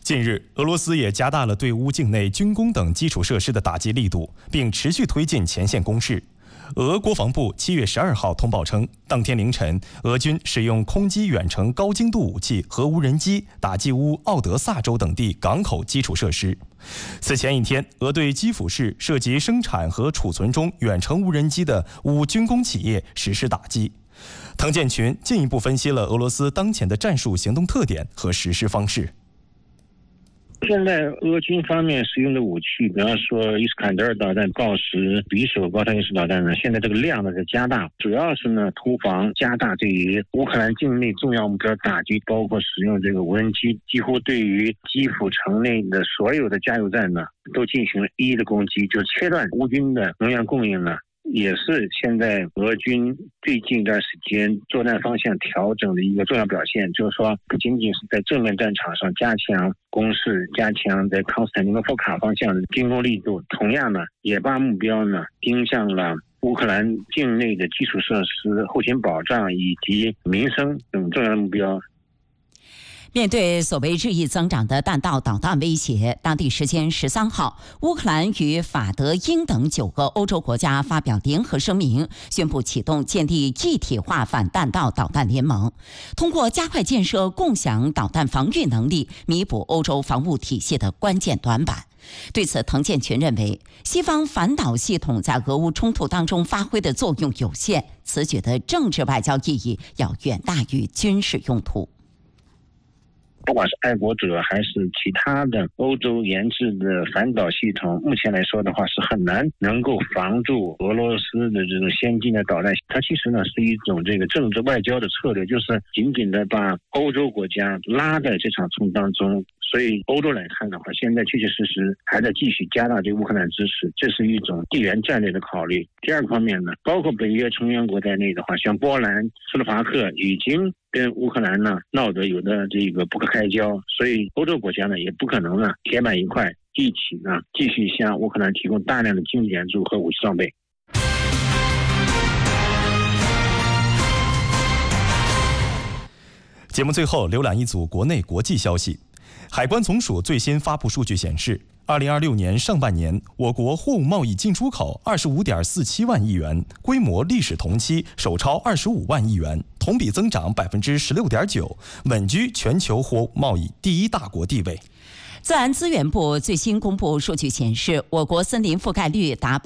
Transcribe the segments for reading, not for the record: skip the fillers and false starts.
近日，俄罗斯也加大了对乌境内军工等基础设施的打击力度，并持续推进前线攻势。俄国防部7月12号通报称，当天凌晨，俄军使用空基远程高精度武器和无人机打击乌奥德萨州等地港口基础设施。此前一天，俄对基辅市涉及生产和储存中远程无人机的乌军工企业实施打击。滕建群进一步分析了俄罗斯当前的战术行动特点和实施方式。 现在俄军方面使用的武器，比方说伊斯坎德尔导弹、锆石匕首高超音速导弹呢，现在这个量呢在加大，主要是呢突防加大对于乌克兰境内重要目标打击，包括使用这个无人机，几乎对于基辅城内的所有的加油站呢都进行了一一的攻击，就切断乌军的能源供应呢。也是现在俄军最近一段时间作战方向调整的一个重要表现，就是说不仅仅是在正面战场上加强攻势，加强在康斯坦丁诺夫卡方向的进攻力度，同样呢也把目标呢盯向了乌克兰境内的基础设施、后勤保障以及民生等重要的目标。 面对所谓日益增长的弹道导弹威胁，当地时间13号，乌克兰与法、德、英等9个欧洲国家发表联合声明，宣布启动建立一体化反弹道导弹联盟，通过加快建设共享导弹防御能力，弥补欧洲防务体系的关键短板。对此，滕建群认为，西方反导系统在俄乌冲突当中发挥的作用有限，此举的政治外交意义要远大于军事用途。 不管是爱国者还是其他的欧洲研制的反导系统，目前来说的话是很难能够防住俄罗斯的这种先进的导弹。它其实呢是一种这个政治外交的策略，就是紧紧的把欧洲国家拉在这场冲突当中。所以欧洲来看的话，现在确确实实还在继续加大对乌克兰支持，这是一种地缘战略的考虑。第二个方面呢，包括北约成员国在内的话，像波兰、斯洛伐克已经跟乌克兰呢闹得有的这个不可开交，所以欧洲国家呢也不可能呢铁板一块一起呢继续向乌克兰提供大量的经济援助和武器装备。 节目最后浏览一组国内国际消息。海关总署最新发布数据显示，2026年上半年，我国货物贸易进出口25.47万亿元，规模历史同期首超25万亿元，同比增长16.9%，稳居全球货物贸易第一大国地位。 自然资源部最新公布数据显示，我国森林覆盖率达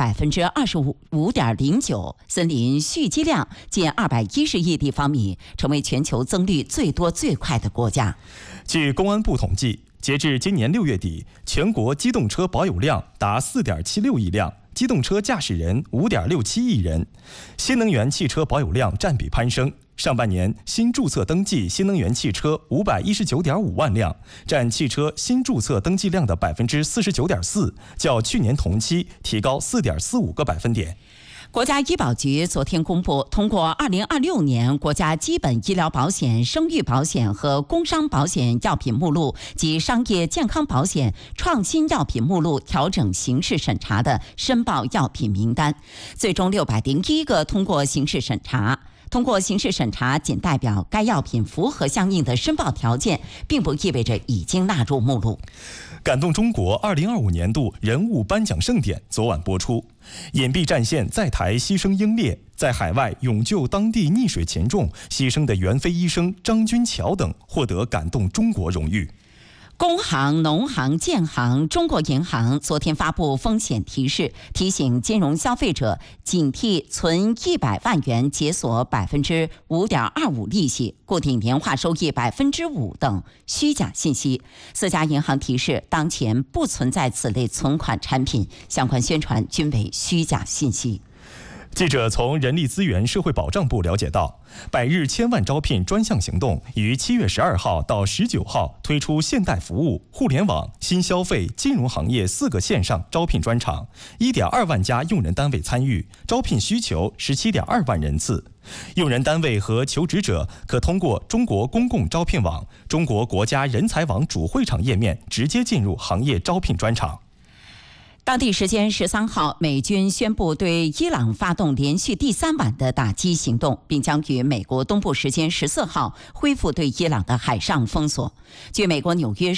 25.09%，森林蓄积量近210亿立方米，成为全球增率最多最快的国家。 据公安部统计，截至今年6月底，全国机动车保有量达4.76亿辆，机动车驾驶人5.67亿人，新能源汽车保有量占比攀升。上半年新注册登记新能源汽车519.5万辆，占汽车新注册登记量的49.4%，较去年同期提高4.45个百分点。 国家医保局昨天公布，通过2026年国家基本医疗保险、生育保险和工伤保险药品目录及商业健康保险创新药品目录调整形式审查的申报药品名单，最终601个通过形式审查。通过形式审查仅代表该药品符合相应的申报条件，并不意味着已经纳入目录。 感动中国2025年度人物颁奖盛典昨晚播出，隐蔽战线在台牺牲英烈，在海外勇救当地溺水群众牺牲的袁飞医生、张军桥等获得感动中国荣誉。 工行、农行、建行、中国银行昨天发布风险提示，提醒金融消费者警惕存100万元解锁5.25%利息、固定年化收益5%等虚假信息。4家银行提示，当前不存在此类存款产品，相关宣传均为虚假信息。 记者从人力资源社会保障部了解到，100日千万招聘专项行动于7月12号到19号推出现代服务、互联网、新消费、金融行业4个线上招聘专场，1.2万家用人单位参与，招聘需求17.2万人次。用人单位和求职者可通过中国公共招聘网、中国国家人才网主会场页面直接进入行业招聘专场。 当地时间13号，美军宣布对伊朗发动连续第3晚的打击行动，并将于美国东部时间14号恢复对伊朗的海上封锁。据美国纽约